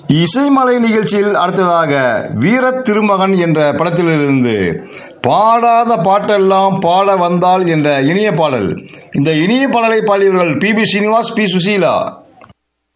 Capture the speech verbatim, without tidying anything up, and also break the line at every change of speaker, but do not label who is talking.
இசைமலை நிகழ்ச்சியில் அடுத்ததாக வீர திருமகன் என்ற படத்திலிருந்து பாடாத பாட்டெல்லாம் பாட வந்தால் என்ற இனிய பாடல். இந்த இனிய பாடலை பாடியவர்கள் B B Srinivas, B Susheela.